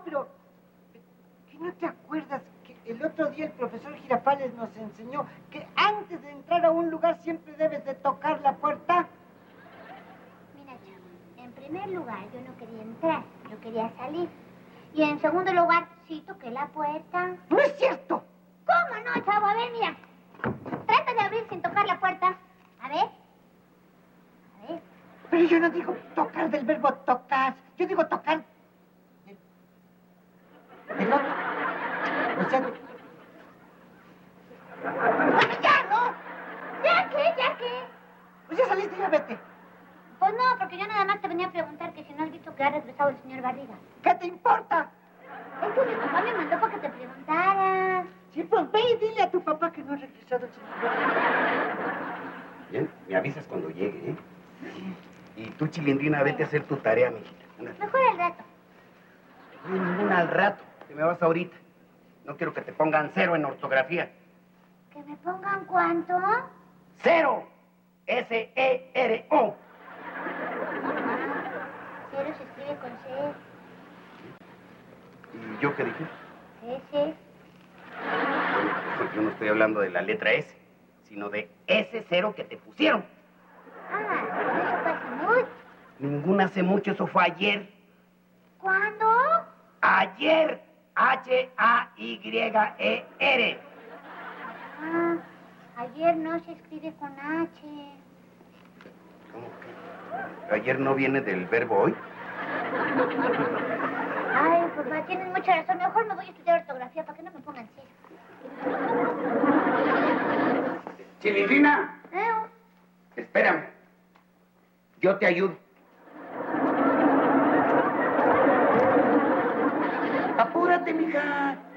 pero... ¿qué no te acuerdas que el otro día el profesor Girafales nos enseñó que antes de entrar a un lugar siempre debes de tocar la puerta? Mira, chavo, en primer lugar yo no quería entrar, yo quería salir. Y en segundo lugar, sí toqué la puerta. ¡No es cierto! ¿Cómo no, chavo? A ver, mira. Trata de abrir sin tocar la puerta. A ver. A ver. Pero yo no digo tocar del verbo tocar. Yo digo tocar... del otro. O sea... ¡Bueno, ya, no! ¿Ya qué? ¿Ya qué? Pues ya saliste, ya vete. Pues no, porque yo nada más te venía a preguntar que si no has visto que ha regresado el señor Barriga. ¿Qué te importa? Es que mi papá me mandó para que te preguntara. Sí, pues ve y dile a tu papá que no ha regresado el señor. Bien, me avisas cuando llegue, ¿eh? Y tú, Chilindrina, vete a hacer tu tarea, mijita. Mejor al rato. No hay ninguna al rato, que me vas ahorita. No quiero que te pongan 0 en ortografía. ¿Que me pongan cuánto? 0. S-E-R-O. Cero se escribe con C. ¿Y yo qué dije? S. Bueno, yo no estoy hablando de la letra S, sino de ese 0 que te pusieron. Ah, eso fue hace mucho. Ninguna hace mucho, eso fue ayer. ¿Cuándo? Ayer. H-A-Y-E-R. Ah, ayer no se escribe con H. ¿Cómo que? ¿Ayer no viene del verbo hoy? Ay, papá, tienes mucha razón. Mejor me voy a estudiar ortografía para que no me pongan cero. Chilindrina, espérame. Yo te ayudo. Apúrate, mija.